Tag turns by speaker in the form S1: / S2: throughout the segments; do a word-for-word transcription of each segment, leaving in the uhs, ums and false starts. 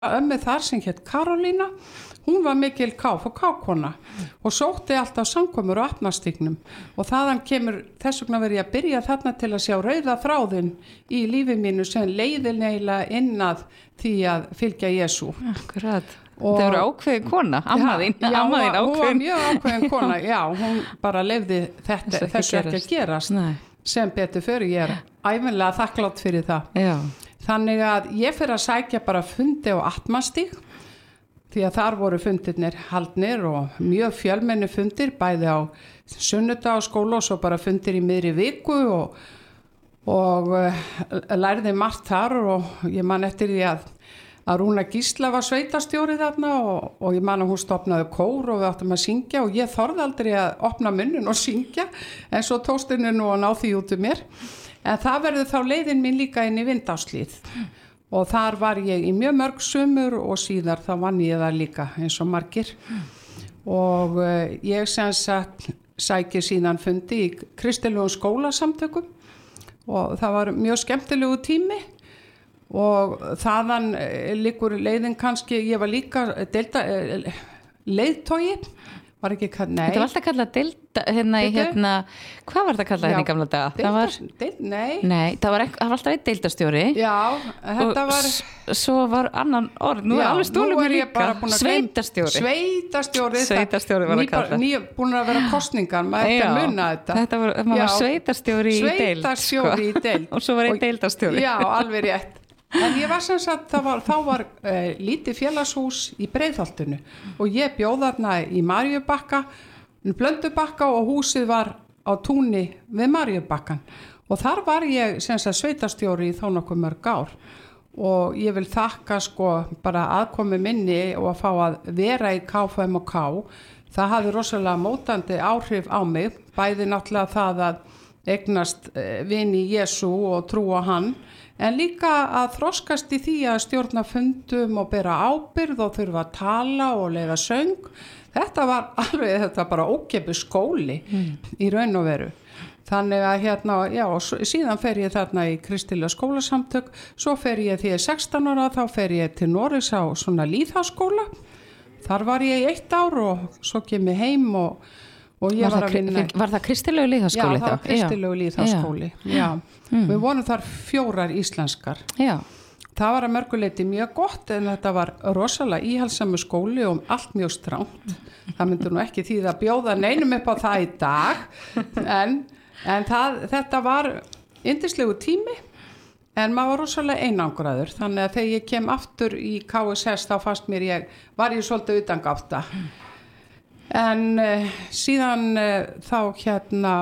S1: ömmu þar sem hétt Karolína, hún var mikil K F K-kona og sótti alltaf samkomur á Apnastignum og þaðan kemur, þess vegna verið ég að byrja þarna til að sjá rauða þráðinn í lífi mínu sem leiðir eiginlega inn að því að fylgja Jesú.
S2: Akkurat. Það eru ákveðin kona, amma þín,
S1: já,
S2: amma þín ákveðin.
S1: Hún var mjög ákveðin kona, já, hún bara leyfði þetta,
S2: Þessu ekki
S1: þessu ekki að
S2: gerast.
S1: gerast,
S2: Nei.
S1: sem betur fyrir, ég er ævinlega þakklátt fyrir það.
S2: Já.
S1: Þannig að ég fyrir að sækja bara fundi á Atmastíg, því að þar voru fundirnir haldnir og mjög fjölmenni fundir, bæði á sunnudagsskóla og svo bara fundir í miðri viku og, og uh, lærði margt þar og ég man eftir því að að Rúna Gísla var sveitastjóri þarna og, og ég man að hún stofnaði kór og við áttum að syngja og ég þorði aldrei að opna munninn og syngja en svo tókst henni nú að ná því út um mér en það verður þá leiðin mín líka inn í Vindárslíð og þar var ég í mjög mörg sumur og síðar þá vann ég það líka eins og margir og uh, ég sem sagt sæki síðan fundi í kristilegum skólasamtökum og það var mjög skemmtilegu tími og þaðan liggur leiðin kannski, ég var líka delta, leiðtogi var ekki kallað, nei
S2: Þetta var alltaf kallað delta, hérna,
S1: Bíddu?
S2: hérna hvað var þetta kallað hérna í gamla daga?
S1: delta,
S2: Það var,
S1: del, nei,
S2: nei, það var, ekki, það var alltaf einn deildastjóri
S1: já, þetta
S2: og
S1: var
S2: s- svo var annan orð, nú
S1: já,
S2: er alveg stólum
S1: nú
S2: mér
S1: er ég
S2: líka,
S1: bara búin að gleyma-
S2: sveitastjóri
S1: sveitastjóri,
S2: Sveitastjóri var að
S1: ný, bara-
S2: kalla.
S1: ný, búin að vera kostningar, maður ekki að muna þetta
S2: þetta var, maður var
S1: Já.
S2: sveitastjóri í deild
S1: Sveitastjóri í deild.
S2: og svo var einn
S1: Og-
S2: deildastjóri
S1: Já, alveg rétt. En ég var sem sagt, það var, þá var uh, lítið félagshús í Breiðholtinu og ég bjóð þarna í Maríubakka, Blöndubakka og húsið var á túni við Maríubakkan og þar var ég sem sagt sveitastjóri í þó nokkuð mörg ár og ég vil þakka sko bara aðkomi minni og að fá að vera í K F M K. Það hafði rosalega mótandi áhrif á mig, bæði náttúrulega það að eignast vini Jesú og trúa hann en líka að þroskast í því að stjórna fundum og bera ábyrgð og þurfa að tala og leiða söng. Þetta var alveg þetta bara ókeypis skóli mm. í raun og veru. Þannig að hérna, já, og síðan fer ég þarna í kristilega skólasamtök, svo fer ég því ég er sextán ára, þá fer ég til Noregs á svona lýðháskóla. Þar var ég í eitt ár og svo kem ég heim og, og ég
S2: var,
S1: var
S2: það,
S1: að vinna.
S2: var það kristilegu líðháskóli?
S1: Já, það var kristilegu lýðháskóli, já. já. Mm. Við vonum þar fjórar íslenskar.
S2: Já.
S1: Það var að mörguleiti mjög gott en þetta var rosalega íhaldssamur skóli og allt mjög strangt. Það myndur nú ekki því að bjóða neinum upp á það í dag en, en það, þetta var yndislegu tími en maður var rosalega einangraður þannig að þegar ég kem aftur í K S S þá fannst mér ég, var ég svolítið utangátta. En uh, síðan uh, þá hérna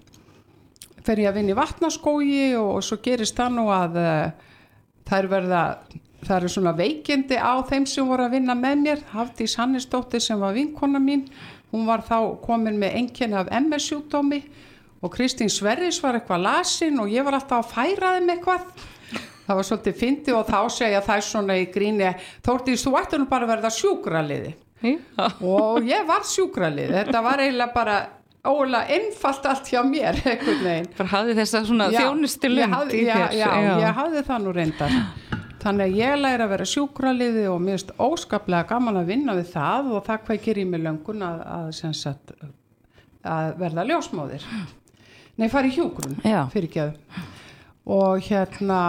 S1: fer ég að vinna í Vatnaskógi og, og svo gerist það nú að uh, það er verða, það eru svona veikindi á þeim sem voru að vinna með mér. Hafdís Hannesdóttir sem var vinkona mín, hún var þá komin með einkenni af M S sjúkdómi og Kristín Sverris var eitthvað lasin og ég var alltaf að færa þeim eitthvað. Það var svolítið fyndið og þá segja það svona í gríni, Þórdís, þú ættir nú bara að verða sjúkraliði. Já. Og ég var sjúkraliði, þetta var eiginlega bara ólega einfalt allt hjá mér einhvern veginn.
S2: Bara hafði þessa svona þjónustu lund í
S1: já,
S2: þér.
S1: Já, já, ég hafði það nú reyndar. Þannig að ég læri að vera sjúkraliði og mér finnst óskaplega gaman að vinna við það og það kveikir í mig löngun að, að, sem sagt, að verða ljósmóðir. Nei, fara í hjúkrun, fyrirgefðu. Og hérna,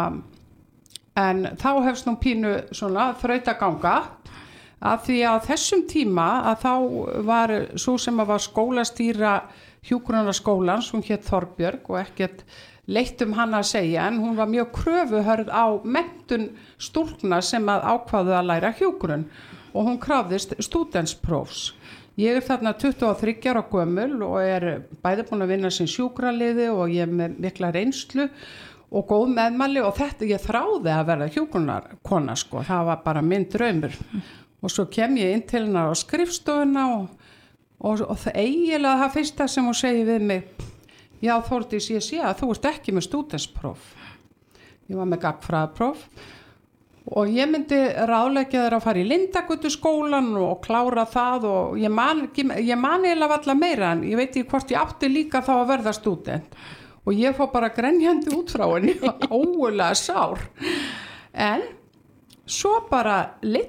S1: en þá hefst nú pínu svona þrautaganga að því að þessum tíma að þá var svo sem að var skólastýra hjúkrunarskólans, hún hét Þorbjörg og ekkert leitt um hana að segja en hún var mjög kröfuhörð á menntun stúlkna sem að ákváðu að læra hjúkrun og hún krafðist stúdentsprófs. Ég er þarna tuttugu og þriggja ára gömul og er bæði búin að vinna sem sjúkraliði og ég er með mikla reynslu og góð meðmæli og þetta ég þráði að verða hjúkrunarkona sko, það var bara minn draumur. Og svo kem ég inn til hennar á skrifstofuna og, og, og það eiginlega það fyrsta sem hún segi við mig, já Þórdís, ég sé að þú ert ekki með stúdentspróf. Ég var með gagnfræðapróf og ég myndi ráðleggja þér að fara í Lindagötuskólan og klára það og ég man, ég man eiginlega valla meira en ég veit ekki hvort ég átti líka þá að verða stúdent og ég fór bara grenjandi út frá henni, ógulega sár. En svo bara